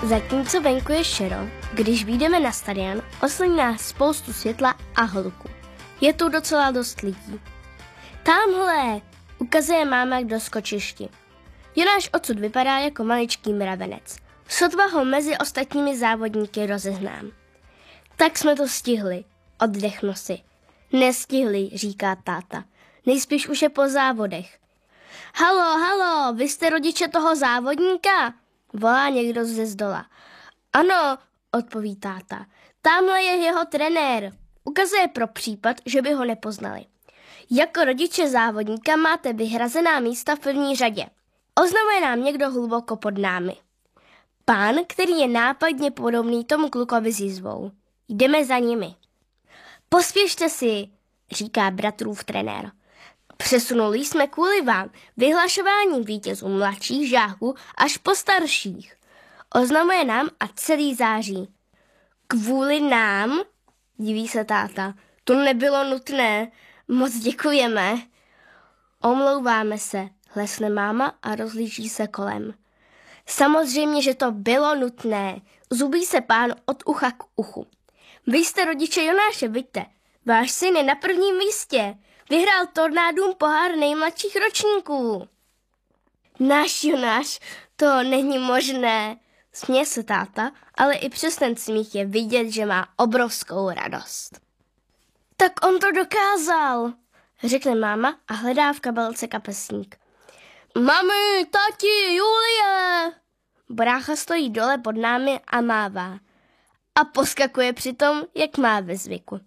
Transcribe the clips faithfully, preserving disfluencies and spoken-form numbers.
Zatímco venku je šero, když vyjdeme na stadion, osloní nás spoustu světla a hluku. Je tu docela dost lidí. Támhle, ukazuje máma k doskočišti. Jonáš odsud vypadá jako maličký mravenec. Sotva ho mezi ostatními závodníky rozeznám. Tak jsme to stihli, oddechnu si. Nestihli, říká táta. Nejspíš už je po závodech. Halo, halo, vy jste rodiče toho závodníka? Volá někdo ze zdola. Ano, odpoví táta. Tamhle je jeho trenér. Ukazuje pro případ, že by ho nepoznali. Jako rodiče závodníka máte vyhrazená místa v první řadě. Oznamuje nám někdo hluboko pod námi. Pán, který je nápadně podobný tomu klukovi s jizvou. Jdeme za nimi. Pospěšte si, říká bratrův trenér. Přesunuli jsme kvůli vám vyhlašování vítězů mladších žáků až po starších. Oznamuje nám a celý září. Kvůli nám? Diví se táta. To nebylo nutné. Moc děkujeme. Omlouváme se, hlesne máma a rozlíží se kolem. Samozřejmě, že to bylo nutné. Zubí se pán od ucha k uchu. Vy jste rodiče Jonáše, vidíte. Váš syn je na prvním místě. Vyhrál tornádům pohár nejmladších ročníků. Náš Jonáš, to není možné. Směje se táta, ale i přes ten smích je vidět, že má obrovskou radost. Tak on to dokázal, řekne máma a hledá v kabelce kapesník. Mami, tati, Julie! Brácha stojí dole pod námi a mává. A poskakuje přitom, jak má ve zvyku.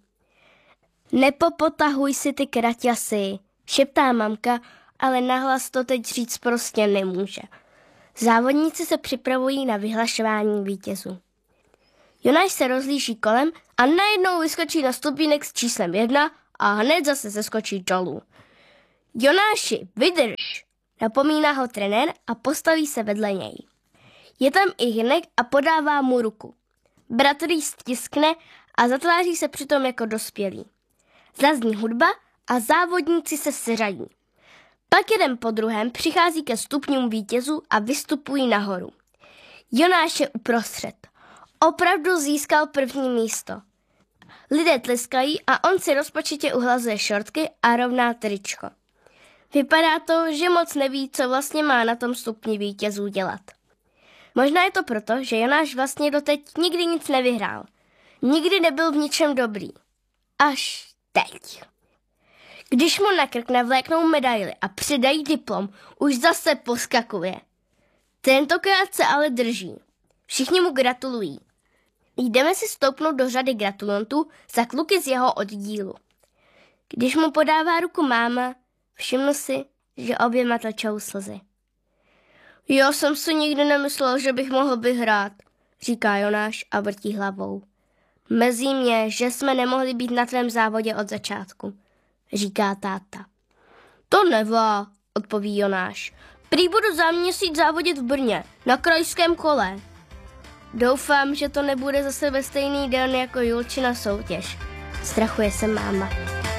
Nepopotahuj si ty kraťasy, šeptá mamka, ale nahlas to teď říct prostě nemůže. Závodníci se připravují na vyhlašování vítězů. Jonáš se rozlíží kolem a najednou vyskočí na stupínek s číslem jedna a hned zase zeskočí dolů. Jonáši, vydrž, napomíná ho trenér a postaví se vedle něj. Je tam i Hynek a podává mu ruku. Bratr jí stiskne a zatváří se přitom jako dospělý. Zazní hudba a závodníci se seřadí. Pak jeden po druhém přichází ke stupňům vítězů a vystupují nahoru. Jonáš je uprostřed. Opravdu získal první místo. Lidé tleskají a on si rozpačitě uhlazuje šortky a rovná tričko. Vypadá to, že moc neví, co vlastně má na tom stupni vítězů dělat. Možná je to proto, že Jonáš vlastně doteď nikdy nic nevyhrál. Nikdy nebyl v ničem dobrý. Až teď. Když mu na krk navléknou medaili a přidají diplom, už zase poskakuje. Tentokrát se ale drží. Všichni mu gratulují. Jdeme si stoupnout do řady gratulantů za kluky z jeho oddílu. Když mu podává ruku máma, všimnu si, že oběma tlačou slzy. Já jsem si nikdy nemyslel, že bych mohl vyhrát, říká Jonáš a vrtí hlavou. Mrzí mě, že jsme nemohli být na tvém závodě od začátku, říká táta. To nevá, odpoví Jonáš. Prý budu za měsíc závodit v Brně, na krajském kole. Doufám, že to nebude zase ve stejný den jako Julčina soutěž. Strachuje se máma.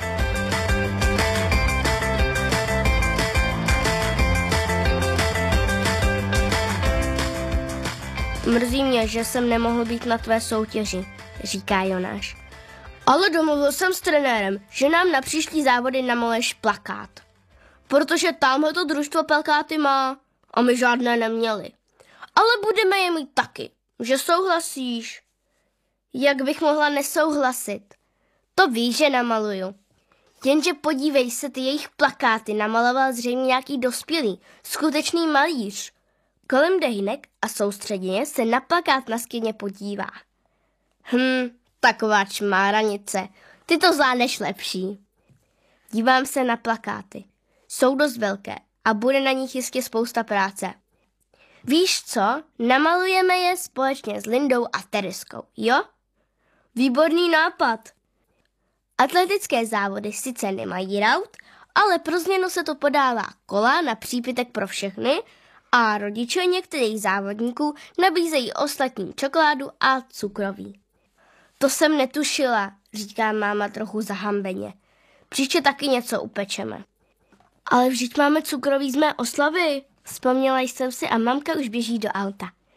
Mrzí mě, že jsem nemohl být na tvé soutěži, říká Jonáš. Ale domluvil jsem s trenérem, že nám na příští závody namaluješ plakát. Protože tamhleto družstvo plakáty má a my žádné neměli. Ale budeme je mít taky, že souhlasíš. Jak bych mohla nesouhlasit? To víš, že namaluju. Jenže podívej se, ty jejich plakáty namaloval zřejmě nějaký dospělý, skutečný malíř. Kolem jde Hynek a soustředěně se na plakát na stěně podívá. Hm, taková čmáranice, ty to zvládneš lepší. Dívám se na plakáty. Jsou dost velké a bude na nich jistě spousta práce. Víš co, namalujeme je společně s Lindou a Tereskou, jo? Výborný nápad. Atletické závody sice nemají raut, ale pro změnu se to podává kola na přípitek pro všechny a rodiče některých závodníků nabízejí ostatním čokoládu a cukroví. To jsem netušila, říká máma trochu zahambeně. Příště taky něco upečeme. Ale vždyť máme cukroví z mé oslavy, vzpomněla jsem si a mamka už běží do auta.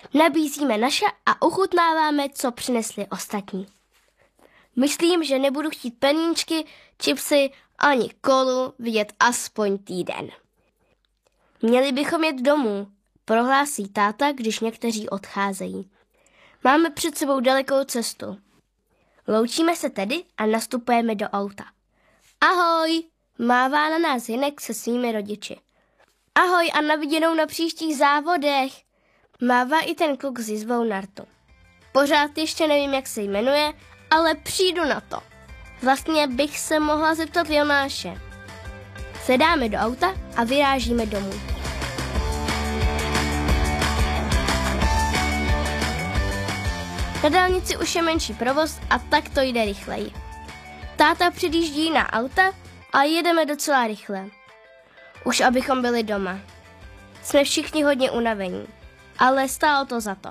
Nabízíme naše a ochutnáváme, co přinesli ostatní. Myslím, že nebudu chtít peníčky, chipsy ani kolu vidět aspoň týden. Měli bychom jet domů, prohlásí táta, když někteří odcházejí. Máme před sebou dalekou cestu. Loučíme se tedy a nastupujeme do auta. Ahoj, mává na nás Hinek se svými rodiči. Ahoj a na viděnou na příštích závodech, mává i ten kluk s jizvou na rtu. Pořád ještě nevím, jak se jmenuje, ale přijdu na to. Vlastně bych se mohla zeptat Jonáše. Sedáme do auta a vyrážíme domů. Na dálnici už je menší provoz a tak to jde rychleji. Táta předjíždí na auta a jedeme docela rychle. Už abychom byli doma. Jsme všichni hodně unavení, ale stálo to za to.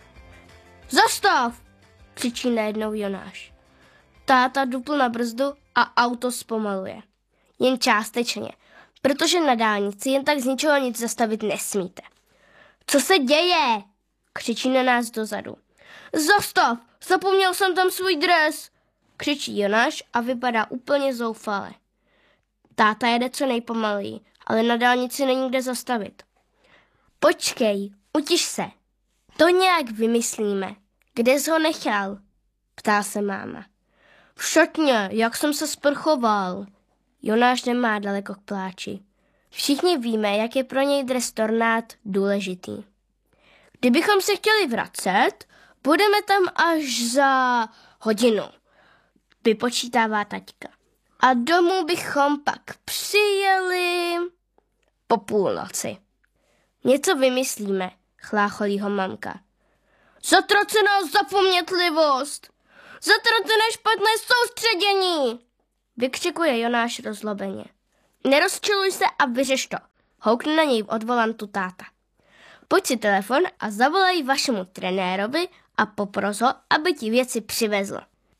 Zastav! Křičí najednou Jonáš. Táta dupl na brzdu a auto zpomaluje. Jen částečně, protože na dálnici jen tak z ničeho nic zastavit nesmíte. Co se děje? Křičí na nás dozadu. Zastav! Zapomněl jsem tam svůj dres! Křičí Jonáš a vypadá úplně zoufale. Táta jede co nejpomaleji, ale na dálnici není kde zastavit. Počkej, utiš se. To nějak vymyslíme. Kde jsi ho nechal? Ptá se máma. V šatně, jak jsem se sprchoval. Jonáš nemá daleko k pláči. Všichni víme, jak je pro něj dres tornád důležitý. Kdybychom se chtěli vracet, budeme tam až za hodinu, vypočítává taťka. A domů bychom pak přijeli po půlnoci. Něco vymyslíme, chlácholí ho mamka. Zatracená zapomnětlivost! Zatracené špatné soustředění! Vykřikuje Jonáš rozlobeně. Nerozčiluj se a vyřeš to, houkne na něj od volantu táta. Pojď si telefon a zavolej vašemu trenérovi a popros ho, aby ti věci přivezl.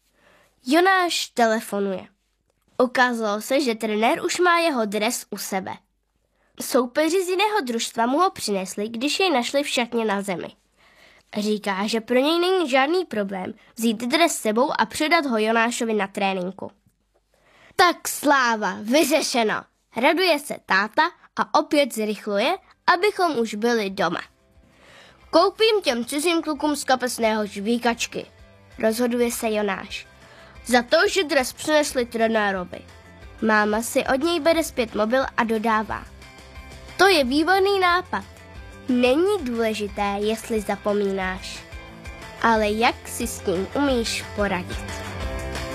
Jonáš telefonuje. Ukázalo se, že trenér už má jeho dres u sebe. Soupeři z jiného družstva mu ho přinesli, když jej našli v šatně na zemi. Říká, že pro něj není žádný problém vzít dres s sebou a předat ho Jonášovi na tréninku. Tak sláva, vyřešeno. Raduje se táta a opět zrychluje, abychom už byli doma. Koupím těm cizím klukům z kapesného žvíkačky, rozhoduje se Jonáš. Za to, že dres přinesli trenérovi. Máma si od něj bere zpět mobil a dodává. To je výborný nápad. Není důležité, jestli zapomínáš, ale jak si s tím umíš poradit.